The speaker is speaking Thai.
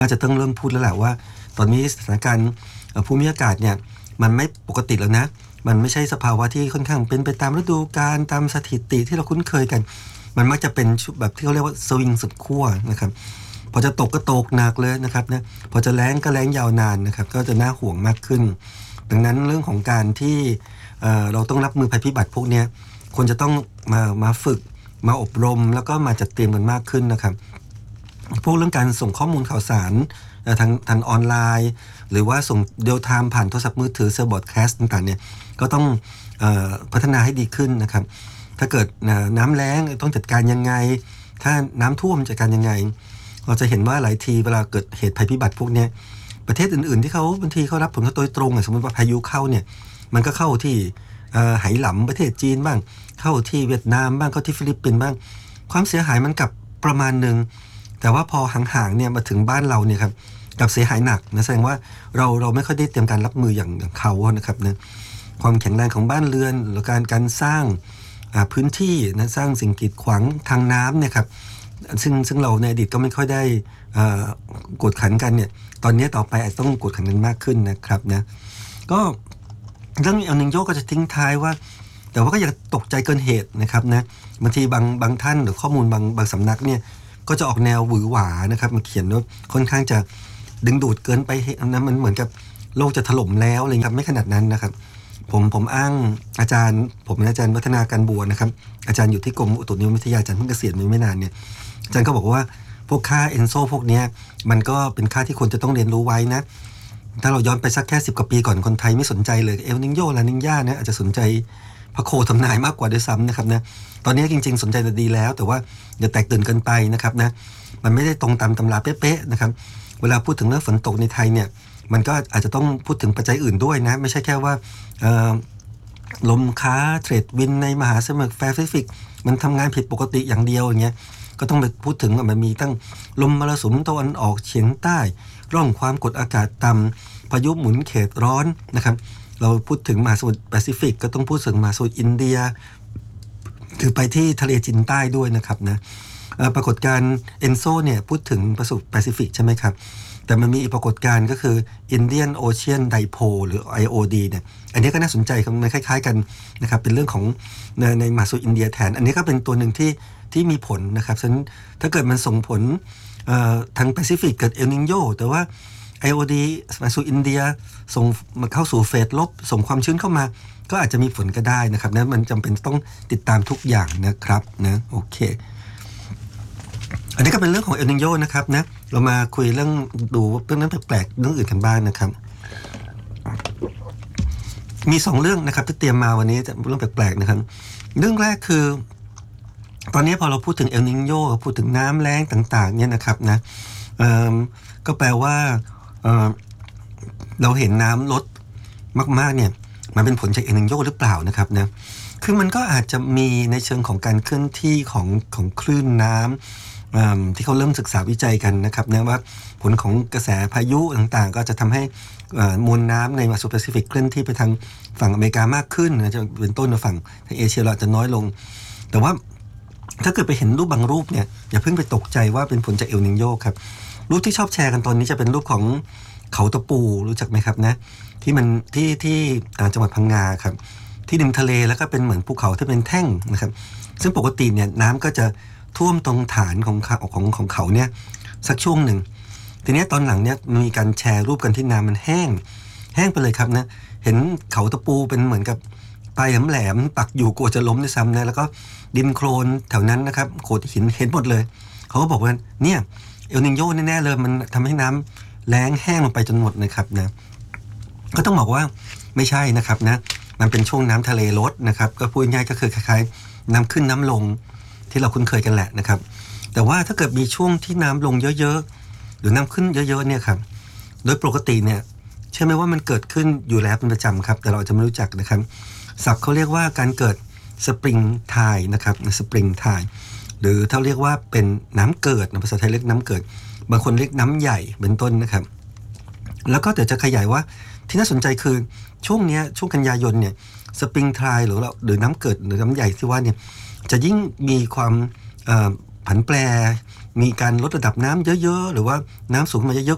น่าจะต้องเริ่มพูดแล้วแหละว่าตอนนี้สถานการณ์ภูมิอากาศเนี่ยมันไม่ปกติแล้วนะมันไม่ใช่สภาวะที่ค่อนข้างเป็นไปตามฤดูกาลตามสถิติที่เราคุ้นเคยกันมันมักจะเป็นแบบที่เขาเรียกว่าสวิงสุดขั้วนะครับพอจะตกก็ตกหนักเลยนะครับนะพอจะแล้งก็แล้งยาวนานนะครับก็จะน่าห่วงมากขึ้นดังนั้นเรื่องของการที่เราต้องรับมือภัยพิบัติพวกนี้ควรจะต้องมาฝึกมาอบรมแล้วก็มาจัดเตรียมกันมากขึ้นนะครับพวกเรื่องการส่งข้อมูลข่าวสารทางออนไลน์หรือว่าส่งเรียลไทม์ผ่านโทรศัพท์มือถือเซอร์บอร์ดแคสต์ต่างๆเนี่ยก็ต้องพัฒนาให้ดีขึ้นนะครับถ้าเกิดน้ำแล้งต้องจัดการยังไงถ้าน้ำท่วมจัดการยังไงเราจะเห็นว่าหลายทีเวลาเกิดเหตุภัยพิบัติพวกนี้ประเทศอื่นๆที่เขาบางทีเขารับผลกระทบโดยตรงสมมติว่าพายุเข้าเนี่ยมันก็เข้าที่ไหหลำประเทศจีนบ้างเข้าที่เวียดนามบ้างเข้าที่ฟิลิปปินส์บ้างความเสียหายมันกับประมาณนึงแต่ว่าพอห่างๆเนี่ยมาถึงบ้านเราเนี่ยครับกับเสียหายหนักนะแสดงว่าเราไม่ค่อยได้เตรียมการรับมืออย่างเขานะครับนะความแข็งแรงของบ้านเรือนหรือการสร้างพื้นที่นะสร้างสิ่งกีดขวางทางน้ำเนี่ยครับซึ่งเราในอดีตก็ไม่ค่อยได้กดขันกันเนี่ยตอนนี้ต่อไปอาจต้องกดขันกันมากขึ้นนะครับนะก็เรื่องเอลนิโญก็จะทิ้งท้ายว่าแต่ว่าก็อย่าตกใจเกินเหตุนะครับนะบางทีบางท่านหรือข้อมูลบางสำนักเนี่ยก็จะออกแนวหวือหวานะครับมาเขียนว่าค่อนข้างจะดึงดูดเกินไปนะมันเหมือนกับโลกจะถล่มแล้วอะไรครับไม่ขนาดนั้นนะครับผมอ้างอาจารย์ผมเป็นอาจารย์วัฒนาการบัวนะครับอาจารย์อยู่ที่กรมอุตุนิยมวิทยาอาจารย์เพิ่งเกษียณไม่นานเนี่ยอาจารย์ก็บอกว่าพวกค่าเอนโซพวกนี้มันก็เป็นค่าที่ควรจะต้องเรียนรู้ไว้นะถ้าเราย้อนไปสักแค่10 กว่าปีก่อนคนไทยไม่สนใจเลยเอลนิโญลานิญ่าเนี่ยอาจจะสนใจพระโคทำนายมากกว่าด้วยซ้ำนะครับนะตอนนี้จริงๆสนใจดีแล้วแต่ว่าอย่าแตกตื่นเกินไปนะครับนะมันไม่ได้ตรงตามตำราเป๊ะๆนะครับเวลาพูดถึงเรื่องฝนตกในไทยเนี่ยมันก็อาจจะต้องพูดถึงปัจจัยอื่นด้วยนะไม่ใช่แค่ว่าลมค้าเทรดวินในมหาสมุทรแปซิฟิกมันทำงานผิดปกติอย่างเดียวอย่างเงี้ยก็ต้องไปพูดถึงมันมีตั้งลมมรสุมตะวันออกเฉียงใต้ร่องความกดอากาศต่ำพายุหมุนเขตร้อนนะครับเราพูดถึงมหาสมุทรแปซิฟิกก็ต้องพูดถึงมหาสมุทรอินเดียหรือไปที่ทะเลจีนใต้ด้วยนะครับนะปรากฏการณ์เอนโซเนี่ยพูดถึงมหาสมุทรแปซิฟิกใช่ไหมครับแต่มันมีอีกปรากฏการณ์ก็คือ Indian Ocean Dipole หรือ IOD เนี่ยอันนี้ก็น่าสนใจครับมันคล้ายๆกันนะครับเป็นเรื่องของในมหาสมุทรอินเดียแทนอันนี้ก็เป็นตัวหนึ่งที่มีผลนะครับฉะนั้นถ้าเกิดมันส่งผลทางแปซิฟิกเกิดเอลนิโญแต่ว่า IOD มหาสมุทรอินเดียส่งมาเข้าสู่เฟสลบส่งความชื้นเข้ามาก็อาจจะมีผลก็ได้นะครับนะมันจำเป็นต้องติดตามทุกอย่างนะครับนะโอเคอันนี้ก็เป็นเรื่องของเอลนิโญนะครับนะเรามาคุยเรื่องดูเรื่องนั้นแปลกๆเรื่องอื่นกันบ้างนะครับมี2เรื่องนะครับที่เตรียมมาวันนี้เรื่องแปลกๆนะครับเรื่องแรกคือตอนนี้พอเราพูดถึงเอลนิโญพูดถึงน้ำแล้งต่างๆเนี่ยนะครับนะก็แปลว่าเราเห็นน้ำลดมากๆเนี่ยมันเป็นผลจากเอลนิโญหรือเปล่านะครับนะคือมันก็อาจจะมีในเชิงของการเคลื่อนที่ของคลื่นน้ำที่เขาเริ่มศึกษาวิจัยกันนะครับนะว่าผลของกระแสพายุต่างๆก็จะทำให้มวลน้ำในมหาสมุทรแปซิฟิกเคลื่อนที่ไปทางฝั่งอเมริกามากขึ้นนะจะเป็นต้นฝั่งทางเอเชียเราจะน้อยลงแต่ว่าถ้าเกิดไปเห็นรูปบางรูปเนี่ยอย่าเพิ่งไปตกใจว่าเป็นผลจากเอลนิโญครับรูปที่ชอบแชร์กันตอนนี้จะเป็นรูปของเขาตะปูรู้จักไหมครับนะที่มันที่จังหวัดพังงาครับที่ริมทะเลแล้วก็เป็นเหมือนภูเขาที่เป็นแท่งนะครับซึ่งปกติเนี่ยน้ำก็จะท่วมตรงฐานของเขาเนี่ยสักช่วงหนึ่งทีนี้ตอนหลังเนี่ยมีการแชร์รูปกันที่น้ำมันแห้งไปเลยครับนะเห็นเขาตะปูเป็นเหมือนกับปลายแหลมปักอยู่กลัวจะล้มด้วยซ้ำนะแล้วก็ดินโคลนแถวนั้นนะครับโขดหินเห็นหมดเลยเขาก็บอกว่าเนี่ยเอลนิโญแน่ๆเลยมันทำให้น้ำแล้งแห้งลงไปจนหมดนะครับนะก็ต้องบอกว่าไม่ใช่นะครับนะมันเป็นช่วงน้ำทะเลลดนะครับก็พูดง่ายก็คือคล้ายๆน้ำขึ้นน้ำลงที่เราคุ้นเคยกันแหละนะครับแต่ว่าถ้าเกิดมีช่วงที่น้ำลงเยอะๆหรือน้ำขึ้นเยอะๆเนี่ยครับโดยปกติเนี่ยใช่ไหมว่ามันเกิดขึ้นอยู่แล้วเป็นประจำครับแต่เราจะไม่รู้จักนะครับศัพท์เขาเรียกว่าการเกิดสปริงไทด์นะครับสปริงไทด์หรือถ้าเรียกว่าเป็นน้ำเกิดภาษาไทยเรียกน้ำเกิดบางคนเรียกน้ำใหญ่เป็นต้นนะครับแล้วก็เดี๋ยวจะขยายว่าที่น่าสนใจคือช่วงนี้ช่วงกันยายนเนี่ยสปริงไทด์หรือน้ำเกิดหรือน้ำใหญ่ที่ว่าเนี่ยจะยิ่งมีความผันแปรมีการลดระดับน้ำเยอะๆหรือว่าน้ำสูงมาเยอะ